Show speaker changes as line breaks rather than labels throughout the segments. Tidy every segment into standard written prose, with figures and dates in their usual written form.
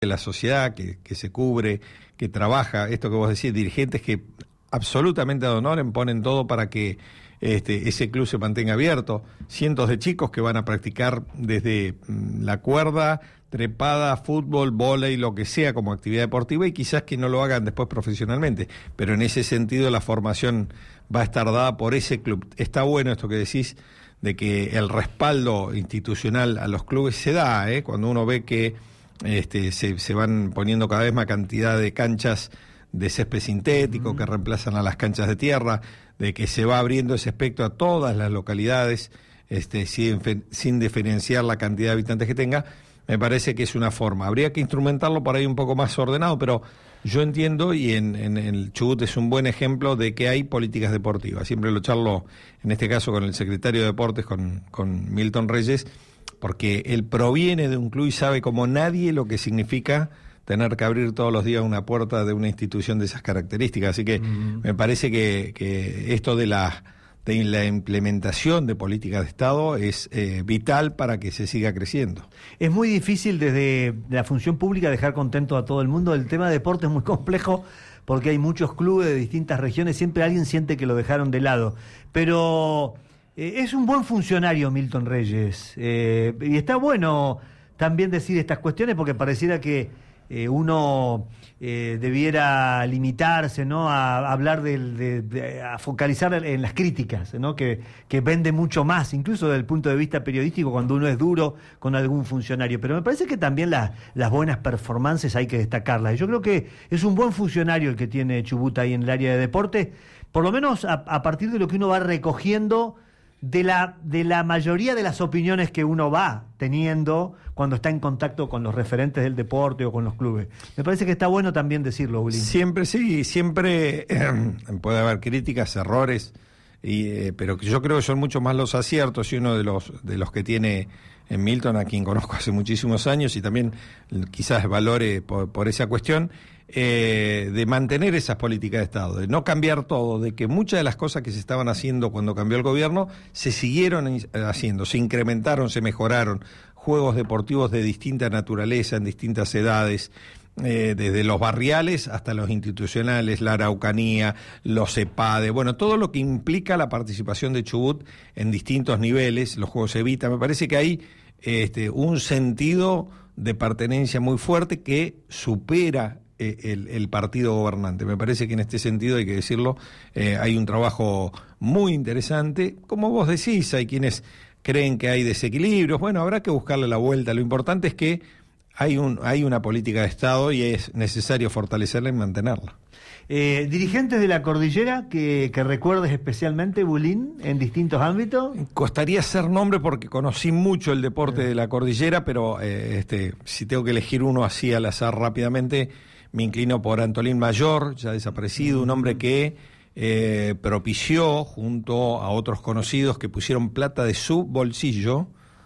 de la sociedad, que se cubre, que trabaja, esto que vos decís, dirigentes que absolutamente ad honorem ponen todo para que ese club se mantenga abierto, cientos de chicos que van a practicar desde la cuerda, trepada, fútbol, vóley, lo que sea como actividad deportiva, y quizás que no lo hagan después profesionalmente, pero en ese sentido la formación va a estar dada por ese club. Está bueno esto que decís de que el respaldo institucional a los clubes se da, cuando uno ve que se van poniendo cada vez más cantidad de canchas de césped sintético que reemplazan a las canchas de tierra, de que se va abriendo ese espectro a todas las localidades, sin diferenciar la cantidad de habitantes que tenga. Me parece que es una forma. Habría que instrumentarlo por ahí un poco más ordenado, pero yo entiendo, y en el Chubut es un buen ejemplo de que hay políticas deportivas. Siempre lo charlo, en este caso, con el secretario de Deportes, con Milton Reyes, porque él proviene de un club y sabe como nadie lo que significa tener que abrir todos los días una puerta de una institución de esas características. Así que me parece que esto de la implementación de políticas de Estado es vital para que se siga creciendo.
Es muy difícil desde la función pública dejar contento a todo el mundo. El tema de deporte es muy complejo porque hay muchos clubes de distintas regiones, siempre alguien siente que lo dejaron de lado. Pero es un buen funcionario Milton Reyes, y está bueno también decir estas cuestiones porque pareciera que uno debiera limitarse, ¿no?, a hablar a focalizar en las críticas, ¿no?, que vende mucho más, incluso desde el punto de vista periodístico, cuando uno es duro con algún funcionario. Pero me parece que también las buenas performances hay que destacarlas. Yo creo que es un buen funcionario el que tiene Chubut ahí en el área de deporte, por lo menos a partir de lo que uno va recogiendo de la mayoría de las opiniones que uno va teniendo cuando está en contacto con los referentes del deporte o con los clubes. Me parece que está bueno también decirlo, Bulín.
Siempre puede haber críticas, errores, pero yo creo que son mucho más los aciertos, y uno de los que tiene en Milton, a quien conozco hace muchísimos años, y también quizás valore por esa cuestión, de mantener esas políticas de Estado, de no cambiar todo, de que muchas de las cosas que se estaban haciendo cuando cambió el gobierno se siguieron haciendo, se incrementaron, se mejoraron, juegos deportivos de distinta naturaleza, en distintas edades, desde los barriales hasta los institucionales, la Araucanía, los EPADE, bueno, todo lo que implica la participación de Chubut en distintos niveles, los Juegos Evita. Me parece que hay un sentido de pertenencia muy fuerte que supera el partido gobernante. Me parece que en este sentido, hay que decirlo, hay un trabajo muy interesante. Como vos decís, hay quienes creen que hay desequilibrios. Bueno, habrá que buscarle la vuelta. Lo importante es que hay una política de Estado y es necesario fortalecerla y mantenerla.
Dirigentes de la cordillera que recuerdes especialmente, Bulín, en distintos ámbitos.
Costaría hacer nombre porque conocí mucho el deporte de la cordillera, pero si tengo que elegir uno así al azar rápidamente, me inclino por Antolín Mayor, ya desaparecido, un hombre que propició, junto a otros conocidos que pusieron plata de su bolsillo,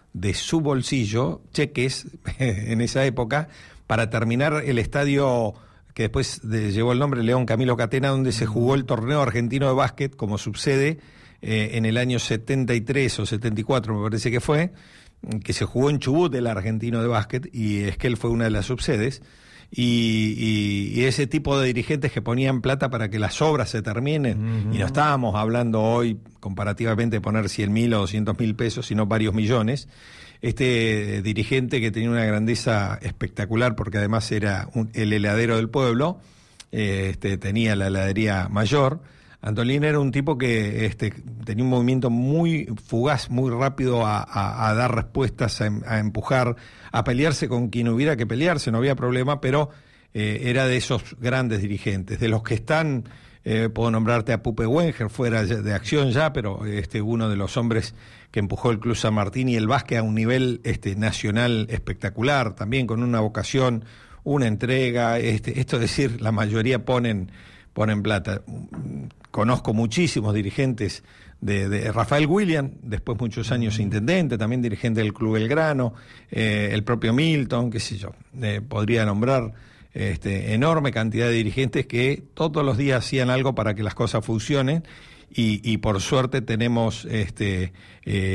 cheques en esa época, para terminar el estadio que después llevó el nombre León Camilo Catena, donde se jugó el torneo argentino de básquet como subsede en el año 73 o 74, me parece que fue, que se jugó en Chubut el argentino de básquet, y Esquel fue una de las subsedes. Y ese tipo de dirigentes que ponían plata para que las obras se terminen, y no estábamos hablando hoy comparativamente de poner 100.000 o 200.000 pesos, sino varios millones. Este dirigente, que tenía una grandeza espectacular porque además era el heladero del pueblo, tenía la heladería Mayor. Antolín era un tipo que tenía un movimiento muy fugaz, muy rápido a dar respuestas, a empujar, a pelearse con quien hubiera que pelearse, no había problema, pero era de esos grandes dirigentes. De los que están, puedo nombrarte a Pupe Wenger, fuera de acción ya, pero uno de los hombres que empujó el Club San Martín y el básquet a un nivel nacional espectacular, también con una vocación, una entrega, esto es decir, la mayoría ponen plata. Conozco muchísimos dirigentes de Rafael William, después muchos años intendente, también dirigente del Club Belgrano, el propio Milton, qué sé yo, podría nombrar enorme cantidad de dirigentes que todos los días hacían algo para que las cosas funcionen, y por suerte tenemos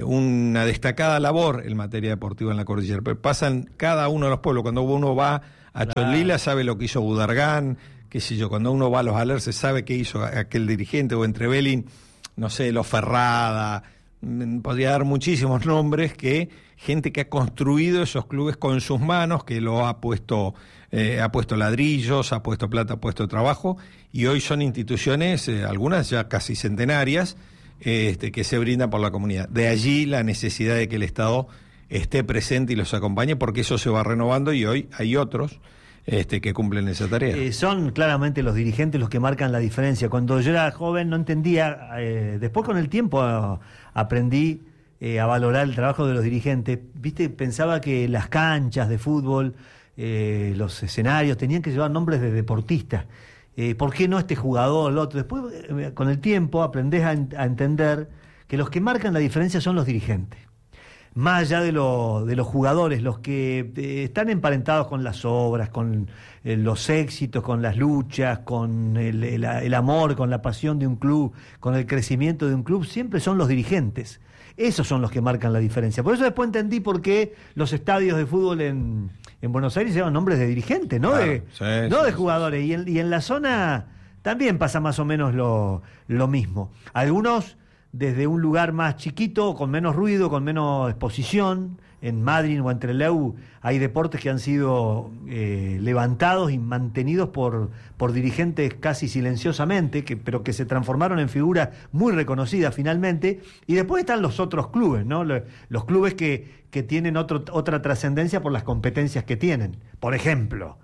una destacada labor en materia deportiva en la cordillera. Pero pasan cada uno de los pueblos, cuando uno va Lila sabe lo que hizo Budargán, qué sé yo, cuando uno va a los Alerces sabe qué hizo aquel dirigente, o entre Belín, no sé, Los Ferrada, podría dar muchísimos nombres, gente que ha construido esos clubes con sus manos, que lo ha puesto ladrillos, ha puesto plata, ha puesto trabajo, y hoy son instituciones, algunas ya casi centenarias, que se brindan por la comunidad. De allí la necesidad de que el Estado esté presente y los acompañe, porque eso se va renovando, y hoy hay otros que cumplen esa tarea.
Son claramente los dirigentes los que marcan la diferencia. Cuando yo era joven no entendía, después con el tiempo aprendí a valorar el trabajo de los dirigentes. ¿Viste? Pensaba que las canchas de fútbol, los escenarios, tenían que llevar nombres de deportistas. ¿Por qué no este jugador, el otro? Después, con el tiempo, aprendés a entender que los que marcan la diferencia son los dirigentes. Más allá de los jugadores, los que están emparentados con las obras, con los éxitos, con las luchas, con el amor, con la pasión de un club, con el crecimiento de un club, siempre son los dirigentes. Esos son los que marcan la diferencia. Por eso después entendí por qué los estadios de fútbol en Buenos Aires llevan nombres de dirigentes, no,
claro,
de jugadores. Y en la zona también pasa más o menos lo mismo. Algunos desde un lugar más chiquito, con menos ruido, con menos exposición. En Madrid o en Trelew hay deportes que han sido levantados y mantenidos por dirigentes casi silenciosamente, pero que se transformaron en figuras muy reconocidas finalmente. Y después están los otros clubes, ¿no? Los clubes que tienen otra trascendencia por las competencias que tienen. Por ejemplo,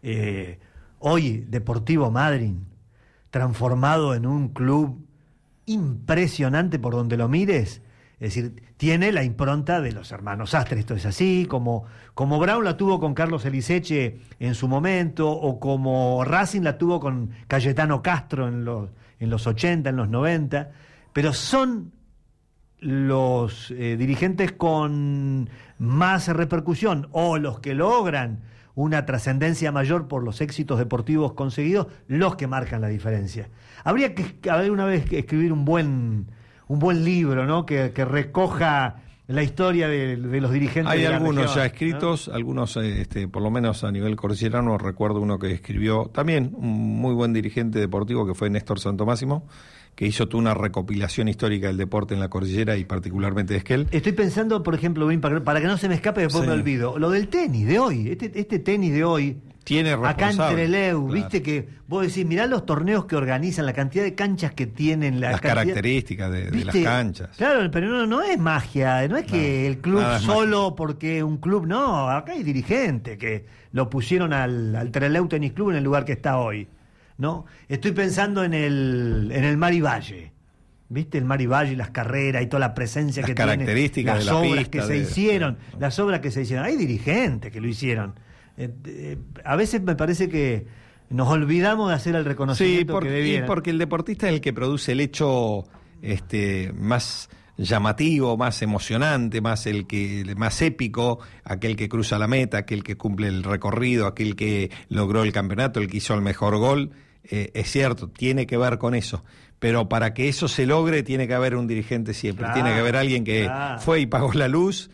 hoy Deportivo Madrid, transformado en un club impresionante por donde lo mires, es decir, tiene la impronta de los hermanos Sastre, esto es así, como Brown la tuvo con Carlos Eliseche en su momento, o como Racing la tuvo con Cayetano Castro en los 80, en los 90, pero son los dirigentes con más repercusión, o los que logran una trascendencia mayor por los éxitos deportivos conseguidos, los que marcan la diferencia. Habría que alguna vez escribir un buen libro, ¿no? Que recoja la historia de los dirigentes.
Hay
de la
algunos
región,
ya escritos, ¿no? Algunos, por lo menos a nivel cordillerano, recuerdo uno que escribió también un muy buen dirigente deportivo, que fue Néstor Santomáximo, que hizo toda una recopilación histórica del deporte en la cordillera y particularmente de Esquel.
Estoy pensando, por ejemplo, para que no se me escape, después me olvido, lo del tenis de hoy, este tenis de hoy,
tiene
acá en Trelew,
claro.
Viste que vos decís, mirá los torneos que organizan, la cantidad de canchas que tienen, las
características de las canchas.
Claro, pero no es magia, no es que el club solo magia. Porque un club, no, acá hay dirigentes que lo pusieron al Trelew Tenis Club en el lugar que está hoy, ¿no? Estoy pensando en el Mari Valle. ¿Viste? El Mari Valle, las carreras y toda la presencia
las
que tiene,
características
las
de la
obras
pista,
que se hicieron, las obras que se hicieron. Hay dirigentes que lo hicieron. A veces me parece que nos olvidamos de hacer el reconocimiento que debieran.
Sí, porque el deportista es el que produce el hecho más llamativo, más emocionante, más épico, aquel que cruza la meta, aquel que cumple el recorrido, aquel que logró el campeonato, el que hizo el mejor gol. Es cierto, tiene que ver con eso, pero para que eso se logre tiene que haber un dirigente siempre, tiene que haber alguien que fue y pagó la luz,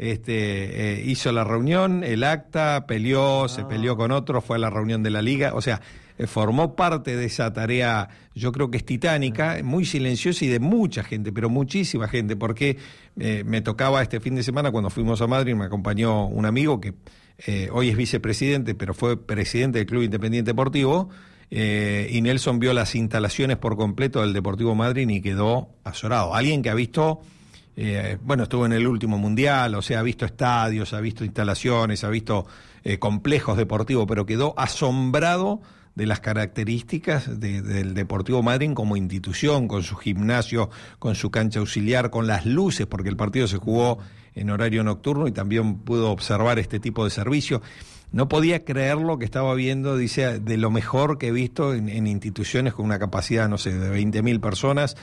hizo la reunión, el acta, se peleó con otros, fue a la reunión de la liga, o sea, formó parte de esa tarea, yo creo que es titánica, muy silenciosa y de mucha gente, pero muchísima gente, porque me tocaba este fin de semana cuando fuimos a Madrid, me acompañó un amigo que hoy es vicepresidente, pero fue presidente del Club Independiente Deportivo, y Nelson vio las instalaciones por completo del Deportivo Madrid y quedó azorado. Alguien que ha visto, estuvo en el último mundial, o sea, ha visto estadios, ha visto instalaciones, ha visto complejos deportivos, pero quedó asombrado de las características del Deportivo Madrid como institución, con su gimnasio, con su cancha auxiliar, con las luces, porque el partido se jugó en horario nocturno y también pudo observar este tipo de servicio. No podía creer lo que estaba viendo, dice, de lo mejor que he visto en instituciones con una capacidad, no sé, de 20.000 personas.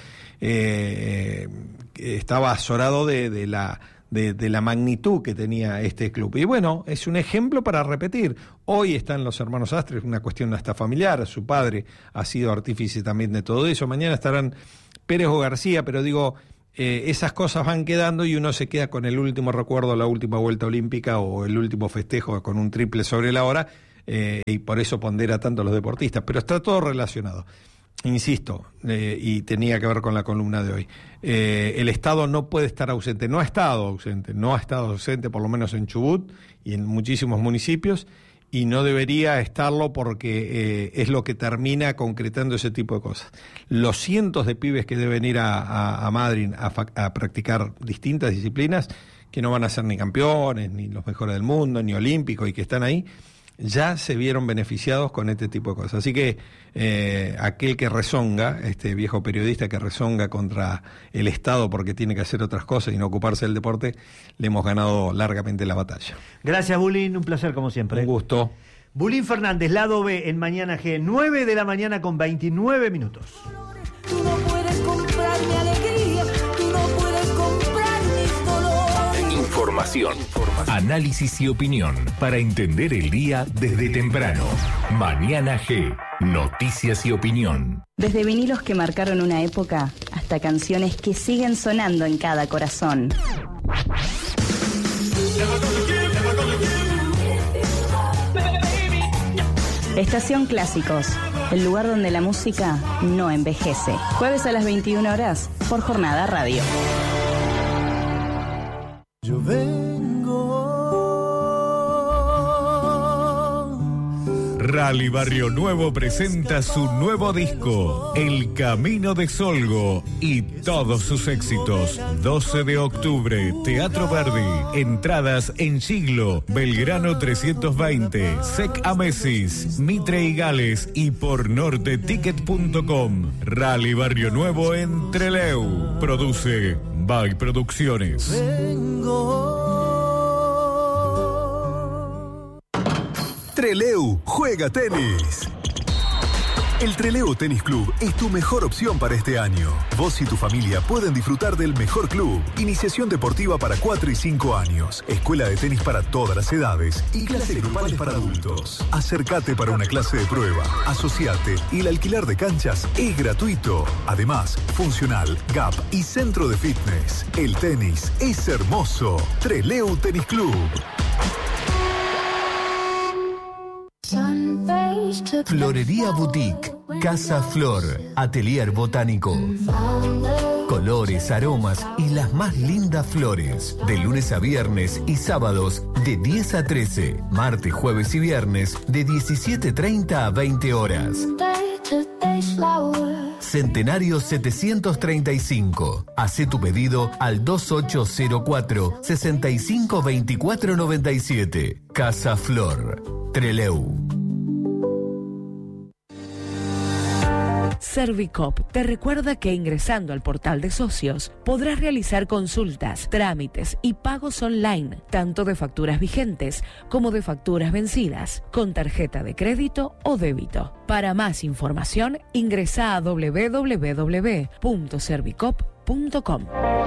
Estaba azorado de la magnitud que tenía este club. Y bueno, es un ejemplo para repetir. Hoy están los hermanos Sastre, es una cuestión hasta familiar. Su padre ha sido artífice también de todo eso. Mañana estarán Pérez o García, pero digo, esas cosas van quedando y uno se queda con el último recuerdo, la última vuelta olímpica o el último festejo con un triple sobre la hora, y por eso pondera tanto a los deportistas, pero está todo relacionado. Insisto, y tenía que ver con la columna de hoy, el Estado no puede estar ausente, no ha estado ausente por lo menos en Chubut y en muchísimos municipios, y no debería estarlo porque es lo que termina concretando ese tipo de cosas. Los cientos de pibes que deben ir a Madrid a practicar distintas disciplinas, que no van a ser ni campeones, ni los mejores del mundo, ni olímpicos, y que están ahí, ya se vieron beneficiados con este tipo de cosas. Así que aquel que rezonga, este viejo periodista que rezonga contra el Estado porque tiene que hacer otras cosas y no ocuparse del deporte, le hemos ganado largamente la batalla.
Gracias, Bulín, un placer como siempre.
Un gusto.
Bulín Fernández, Lado B en Mañana G, 9 de la mañana con 29 minutos.
Tú no puedes comprar mi alegría, tú no puedes comprar mis dolores.
Información, análisis y opinión para entender el día desde temprano. Mañana G, noticias y opinión.
Desde vinilos que marcaron una época hasta canciones que siguen sonando en cada corazón. Estación Clásicos, el lugar donde la música no envejece. Jueves a las 21 horas por Jornada Radio.
Yo
Rally Barrio Nuevo presenta su nuevo disco, El Camino de Solgo, y todos sus éxitos. 12 de octubre, Teatro Verdi. Entradas en Siglo, Belgrano 320, Sec Amesis, Mitre y Gales y por norteticket.com. Rally Barrio Nuevo en Trelew. Produce By Producciones.
Trelew juega tenis. El Trelew Tenis Club es tu mejor opción para este año. Vos y tu familia pueden disfrutar del mejor club. Iniciación deportiva para 4 y 5 años. Escuela de tenis para todas las edades. Y clases grupales para adultos. Acércate para una clase de prueba. Asociate y el alquiler de canchas es gratuito. Además, funcional, gap y centro de fitness. El tenis es hermoso. Trelew Tenis Club.
Florería Boutique, Casa Flor, Atelier Botánico. Colores, aromas y las más lindas flores. De lunes a viernes y sábados de 10 a 13. Martes, jueves y viernes de 17:30 a 20 horas. Centenario 735. Hacé tu pedido al 2804 652497. Casa Flor, Trelew.
Servicop te recuerda que ingresando al portal de socios podrás realizar consultas, trámites y pagos online, tanto de facturas vigentes como de facturas vencidas, con tarjeta de crédito o débito. Para más información, ingresa a www.servicop.com.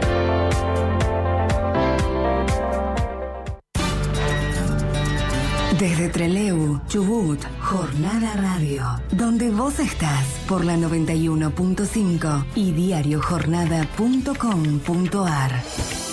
Desde Trelew, Chubut, Jornada Radio, donde vos estás por la 91.5 y diariojornada.com.ar.